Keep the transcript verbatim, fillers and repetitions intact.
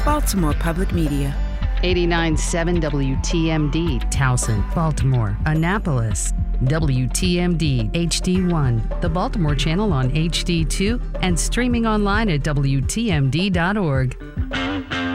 Baltimore Public Media. eighty-nine point seven W T M D. Towson, Baltimore, Annapolis. W T M D H D one, the Baltimore channel on H D two, and streaming online at W T M D dot org.